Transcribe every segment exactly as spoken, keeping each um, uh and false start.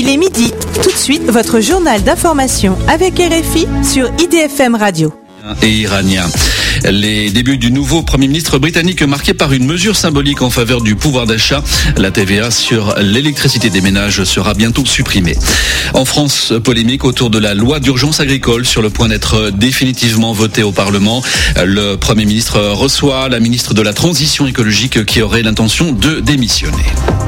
Il est midi. Tout de suite, votre journal d'information avec R F I sur I D F M Radio. Et iranien. Les débuts du nouveau Premier ministre britannique marqués par une mesure symbolique en faveur du pouvoir d'achat. La T V A sur l'électricité des ménages sera bientôt supprimée. En France, polémique autour de la loi d'urgence agricole sur le point d'être définitivement votée au Parlement. Le Premier ministre reçoit la ministre de la Transition écologique qui aurait l'intention de démissionner.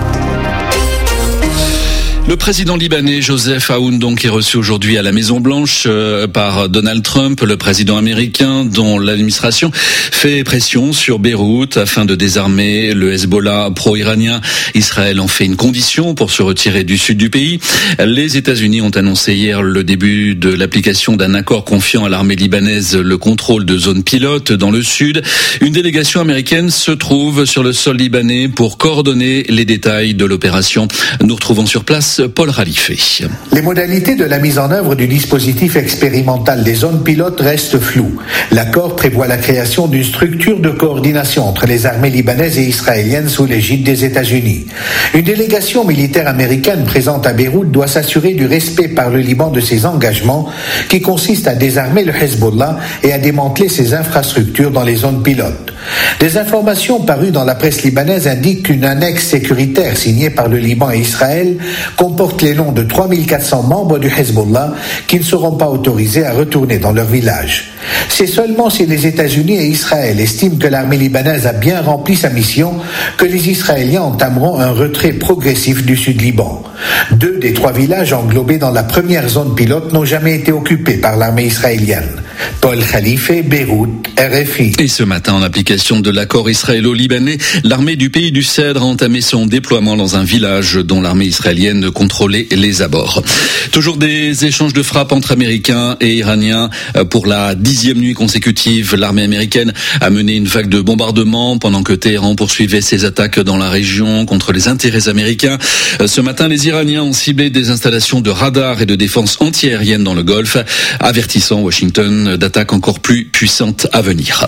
Le président libanais Joseph Aoun donc est reçu aujourd'hui à la Maison-Blanche euh, par Donald Trump, le président américain dont l'administration fait pression sur Beyrouth afin de désarmer le Hezbollah pro-iranien. Israël en fait une condition pour se retirer du sud du pays. Les États-Unis ont annoncé hier le début de l'application d'un accord confiant à l'armée libanaise le contrôle de zones pilotes dans le sud. Une délégation américaine se trouve sur le sol libanais pour coordonner les détails de l'opération. Nous retrouvons sur place Paul Khalife. Les modalités de la mise en œuvre du dispositif expérimental des zones pilotes restent floues. L'accord prévoit la création d'une structure de coordination entre les armées libanaises et israéliennes sous l'égide des États-Unis. Une délégation militaire américaine présente à Beyrouth doit s'assurer du respect par le Liban de ses engagements qui consistent à désarmer le Hezbollah et à démanteler ses infrastructures dans les zones pilotes. Des informations parues dans la presse libanaise indiquent qu'une annexe sécuritaire signée par le Liban et Israël comporte les noms de trois mille quatre cents membres du Hezbollah qui ne seront pas autorisés à retourner dans leur village. C'est seulement si les États-Unis et Israël estiment que l'armée libanaise a bien rempli sa mission que les Israéliens entameront un retrait progressif du Sud-Liban. Deux des trois villages englobés dans la première zone pilote n'ont jamais été occupés par l'armée israélienne. Paul Khalife, Beyrouth, R F I. Et ce matin, en application de l'accord israélo-libanais, l'armée du pays du Cèdre a entamé son déploiement dans un village dont l'armée israélienne contrôlait les abords. Toujours des échanges de frappes entre Américains et Iraniens. Pour la dixième nuit consécutive, l'armée américaine a mené une vague de bombardements pendant que Téhéran poursuivait ses attaques dans la région contre les intérêts américains. Ce matin, les Iraniens ont ciblé des installations de radars et de défense antiaérienne dans le Golfe, avertissant Washington d'attaques encore plus puissantes à venir.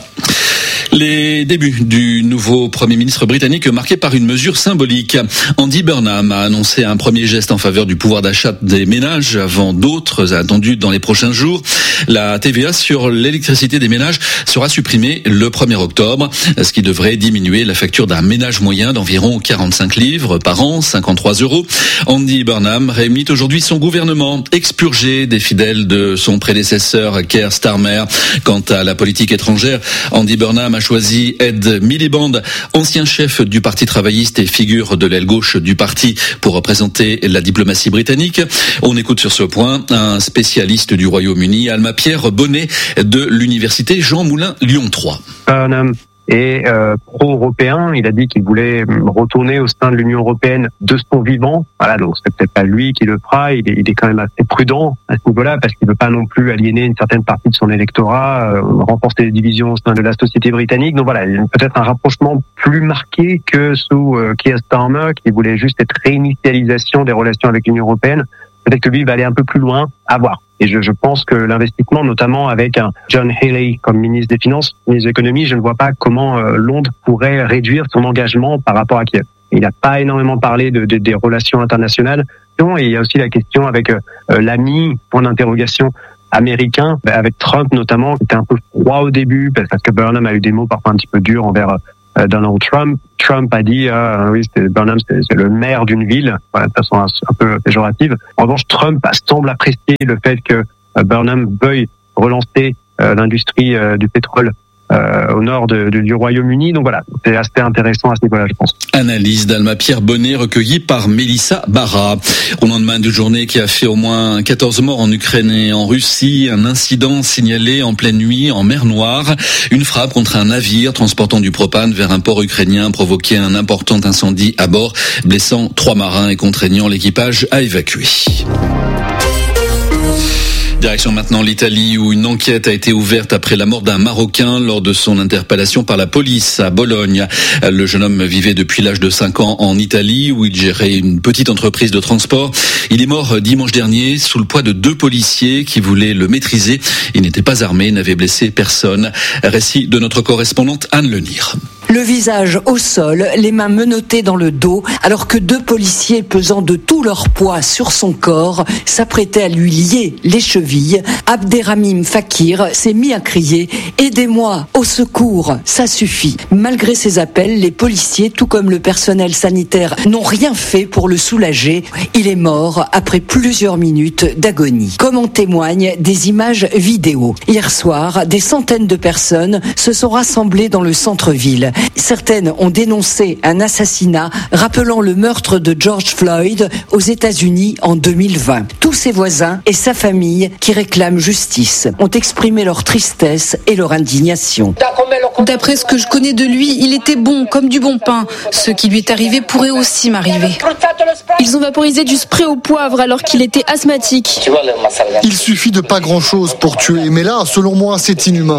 Les débuts du nouveau Premier ministre britannique marqués par une mesure symbolique. Andy Burnham a annoncé un premier geste en faveur du pouvoir d'achat des ménages avant d'autres attendus dans les prochains jours. La T V A sur l'électricité des ménages sera supprimée le premier octobre, ce qui devrait diminuer la facture d'un ménage moyen d'environ quarante-cinq livres par an, cinquante-trois euros. Andy Burnham réunit aujourd'hui son gouvernement expurgé des fidèles de son prédécesseur Keir Starmer. Quant à la politique étrangère, Andy Burnham a choisi Ed Miliband, ancien chef du Parti travailliste et figure de l'aile gauche du parti, pour représenter la diplomatie britannique. On écoute sur ce point un spécialiste du Royaume-Uni, Alma-Pierre Bonnet, de l'université Jean Moulin Lyon trois. Burnham est euh, pro-européen. Il a dit qu'il voulait retourner au sein de l'Union européenne de son vivant. Voilà, donc c'est peut-être pas lui qui le fera. Il est, il est quand même assez prudent à ce niveau-là parce qu'il veut pas non plus aliéner une certaine partie de son électorat, euh, renforcer les divisions au sein de la société britannique. Donc voilà, il y a peut-être un rapprochement plus marqué que sous euh, Keir Starmer, qui voulait juste cette réinitialisation des relations avec l'Union européenne. Peut-être que lui, il va aller un peu plus loin, à voir. Et je, je pense que l'investissement, notamment avec un John Healey comme ministre des Finances, ministre de l'Économie, je ne vois pas comment euh, Londres pourrait réduire son engagement par rapport à Kiev. Il n'a pas énormément parlé de, de, des relations internationales. Et il y a aussi la question avec euh, l'ami, point d'interrogation, américain, avec Trump notamment, qui était un peu froid au début, parce que Burnham a eu des mots parfois un petit peu durs envers euh, Donald Trump. Trump a dit, euh, oui, c'est, Burnham, c'est, c'est le maire d'une ville, voilà, de façon un, un peu péjorative. En revanche, Trump semble apprécier le fait que euh, Burnham veuille relancer euh, l'industrie euh, du pétrole euh, au nord de, de, du Royaume-Uni. Donc voilà, c'est assez intéressant à ce niveau-là, je pense. Analyse d'Alma-Pierre Bonnet recueillie par Mélissa Barra. Au lendemain d'une journée qui a fait au moins quatorze morts en Ukraine et en Russie, un incident signalé en pleine nuit en mer Noire. Une frappe contre un navire transportant du propane vers un port ukrainien a provoqué un important incendie à bord, blessant trois marins et contraignant l'équipage à évacuer. Direction maintenant l'Italie où une enquête a été ouverte après la mort d'un Marocain lors de son interpellation par la police à Bologne. Le jeune homme vivait depuis l'âge de cinq ans en Italie où il gérait une petite entreprise de transport. Il est mort dimanche dernier sous le poids de deux policiers qui voulaient le maîtriser. Il n'était pas armé, n'avait blessé personne. Récit de notre correspondante Anne Lenir. Le visage au sol, les mains menottées dans le dos, alors que deux policiers pesant de tout leur poids sur son corps s'apprêtaient à lui lier les chevilles. Abderrahmim Fakir s'est mis à crier « Aidez-moi, au secours, ça suffit ». Malgré ses appels, les policiers, tout comme le personnel sanitaire, n'ont rien fait pour le soulager. Il est mort après plusieurs minutes d'agonie. Comme en témoignent des images vidéo. Hier soir, des centaines de personnes se sont rassemblées dans le centre-ville. Certaines ont dénoncé un assassinat rappelant le meurtre de George Floyd aux États-Unis en deux mille vingt. Tous ses voisins et sa famille qui réclament justice ont exprimé leur tristesse et leur indignation. D'après ce que je connais de lui, il était bon comme du bon pain. Ce qui lui est arrivé pourrait aussi m'arriver. Ils ont vaporisé du spray au poivre alors qu'il était asthmatique. Il suffit de pas grand-chose pour tuer, mais là, selon moi, c'est inhumain.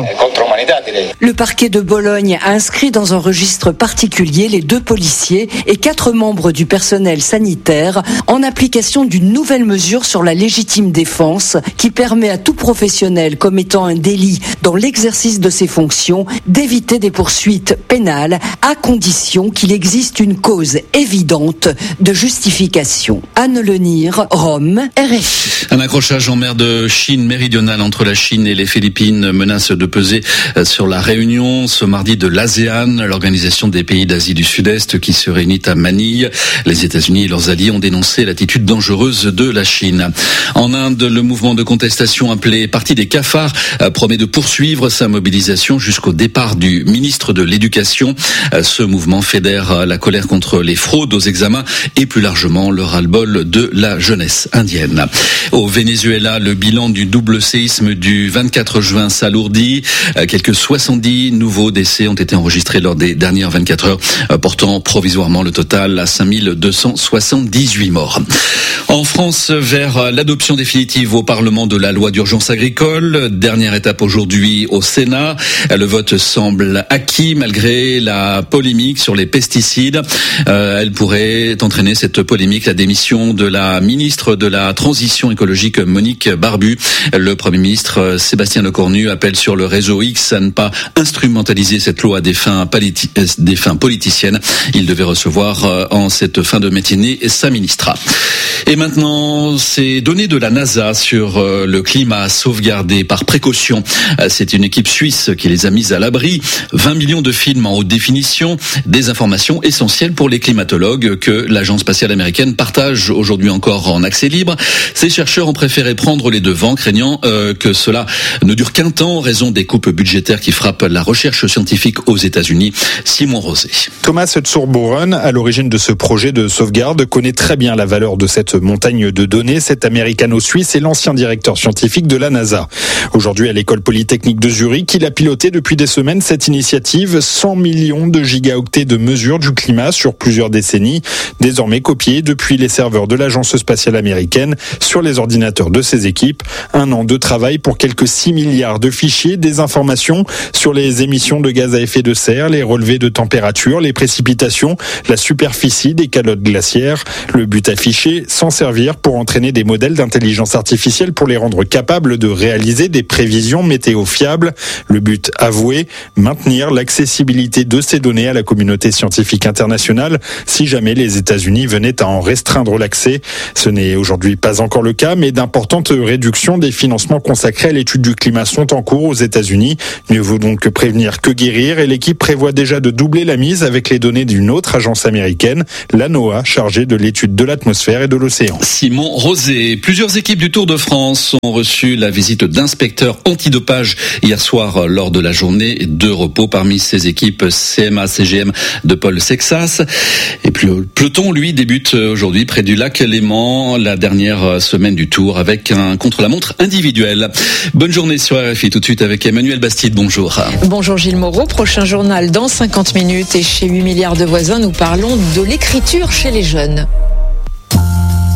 Le parquet de Bologne a inscrit dans un registre particulier les deux policiers et quatre membres du personnel sanitaire en application d'une nouvelle mesure sur la légitime défense qui permet à tout professionnel commettant un délit dans l'exercice de ses fonctions d'éviter des poursuites pénales à condition qu'il existe une cause évidente de justification. Anne Lenir, Rome, R F I. Un accrochage en mer de Chine méridionale entre la Chine et les Philippines menace de peser sur la réunion ce mardi de l'ASEAN, l'organisation des pays d'Asie du Sud-Est qui se réunit à Manille. Les États-Unis et leurs alliés ont dénoncé l'attitude dangereuse de la Chine. En Inde, le mouvement de contestation appelé Parti des cafards promet de poursuivre sa mobilisation jusqu'au départ du ministre de l'Éducation. Ce mouvement fédère la colère contre les fraudes aux examens et plus largement le ras-le-bol de la jeunesse indienne. Au Venezuela, le bilan du double séisme du vingt-quatre juin s'alourdit. Quelques soixante-dix nouveaux décès ont été enregistrés lors des dernières vingt-quatre heures, portant provisoirement le total à cinq mille deux cent soixante-dix-huit morts. En France, vers l'adoption définitive au Parlement de la loi d'urgence agricole, dernière étape aujourd'hui au Sénat. Le vote semble acquis malgré la polémique sur les pesticides. Euh, elle pourrait entraîner cette polémique la démission de la ministre de la Transition écologique Monique Barbu. Le Premier ministre Sébastien Lecornu appelle sur le réseau X à ne pas instrumentaliser cette loi à des fins, politi- des fins politiciennes. Il devait recevoir en cette fin de matinée sa ministre. Et maintenant, ces données de la NASA sur le climat sauvegardées par précaution. C'est une équipe suisse qui les a mises à l'abri. vingt millions de films en haute définition, des informations essentielles pour les climatologues que l'agence spatiale américaine partage aujourd'hui encore en accès libre. Ces chercheurs ont préféré prendre les devants, craignant euh, que cela ne dure qu'un temps en raison des coupes budgétaires qui frappent la recherche scientifique aux États-Unis. Simon Rosé. Thomas Zurbuchen, à l'origine de ce projet de sauvegarde, connaît très bien la valeur de cette montagne de données. Cet américano-suisse est l'ancien directeur scientifique de la NASA. Aujourd'hui, à l'école polytechnique de Zurich, il a piloté depuis des semaines cette initiative, cent millions de gigaoctets de mesures du climat sur plusieurs décennies, désormais copiées depuis les serveurs de l'agence spatiale américaine sur les ordinateurs de ses équipes. Un an de travail pour quelques six milliards de fichiers, des informations sur les émissions de gaz à effet de serre, les relevés de température, les précipitations, la superficie des calottes glaciaires. Le but affiché, s'en servir pour entraîner des modèles d'intelligence artificielle pour les rendre capables de réaliser des prévisions météo fiables. Le but avoué, maintenir l'accessibilité de ces données à la communauté scientifique internationale si jamais les États-Unis venaient à en restreindre l'accès. Ce n'est aujourd'hui pas encore le cas, mais d'importantes réductions des financements consacrés à l'étude du climat sont en cours aux États-Unis. Mieux vaut donc prévenir que guérir, et l'équipe prévoit déjà de doubler la mise avec les données d'une autre agence américaine, la NOAA, chargée de l'étude de l'atmosphère et de l'océan. Simon Rosé. Plusieurs équipes du Tour de France ont reçu la visite d'inspecteurs antidopage hier soir lors de la journée de repos. Parmi ces équipes, C M A C G M de Paul Sexas. Et puis le peloton, lui, débute aujourd'hui près du lac Léman, la dernière semaine du Tour, avec un contre-la-montre individuel. Bonne journée sur R F I, tout de suite avec Emmanuel Bastide. Bonjour. Bonjour Gilles Moreau. Prochain journal dans cinquante minutes. Et chez huit milliards de voisins, nous parlons de l'écriture chez les jeunes.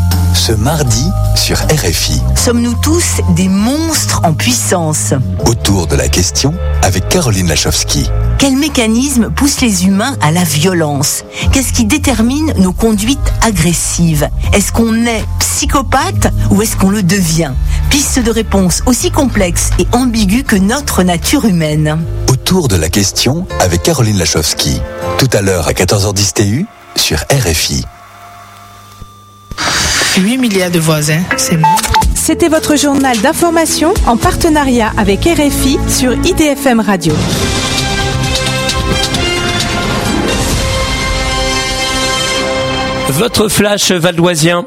ce mardi sur R F I. Sommes-nous tous des monstres en puissance? Autour de la question avec Caroline Lachowski. Quel mécanisme pousse les humains à la violence? Qu'est-ce qui détermine nos conduites agressives? Est-ce qu'on est psychopathe ou est-ce qu'on le devient? Piste de réponse aussi complexe et ambiguë que notre nature humaine. Autour de la question avec Caroline Lachowski. Tout à l'heure à quatorze heures dix T U sur R F I. huit milliards de voisins, c'est... C'était votre journal d'information en partenariat avec R F I sur I D F M Radio. Votre flash valdoisien.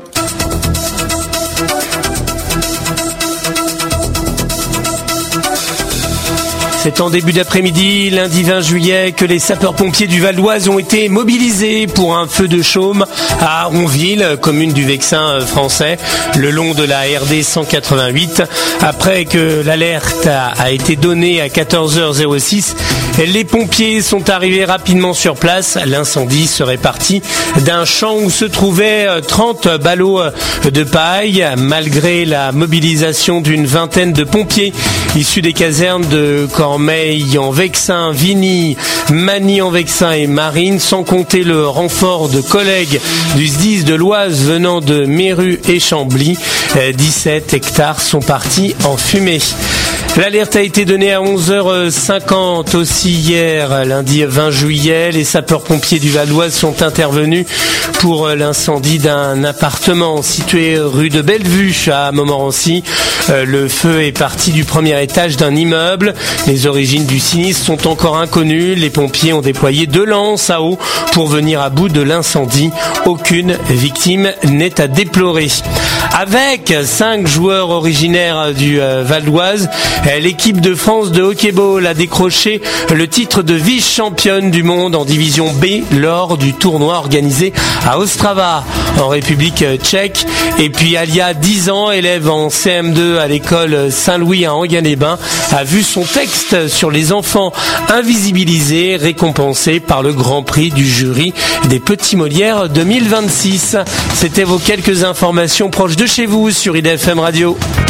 C'est en début d'après-midi, lundi vingt juillet, que les sapeurs-pompiers du Val d'Oise ont été mobilisés pour un feu de chaume à Ronville, commune du Vexin français, le long de la R D cent quatre-vingt-huit. Après que l'alerte a été donnée à quatorze heures six, les pompiers sont arrivés rapidement sur place. L'incendie serait parti d'un champ où se trouvaient trente ballots de paille. Malgré la mobilisation d'une vingtaine de pompiers issus des casernes de Cormeilles en Vexin, Vigny, Magny en Vexin et Marine, sans compter le renfort de collègues du S D I S de l'Oise venant de Méru et Chambly, dix-sept hectares sont partis en fumée. L'alerte a été donnée à onze heures cinquante aussi hier, lundi vingt juillet. Les sapeurs-pompiers du Val d'Oise sont intervenus pour l'incendie d'un appartement situé rue de Bellevue à Montmorency. Le feu est parti du premier étage d'un immeuble. Les origines du sinistre sont encore inconnues. Les pompiers ont déployé deux lances à eau pour venir à bout de l'incendie. Aucune victime n'est à déplorer. Avec cinq joueurs originaires du Val d'Oise, l'équipe de France de hockey-ball a décroché le titre de vice-championne du monde en division B lors du tournoi organisé à Ostrava, en République tchèque. Et puis Alia, dix ans, élève en C M deux à l'école Saint-Louis à Enghien-les-Bains, a vu son texte sur les enfants invisibilisés récompensé par le Grand Prix du jury des Petits Molières deux mille vingt-six. C'était vos quelques informations proches de chez vous sur I D F M Radio.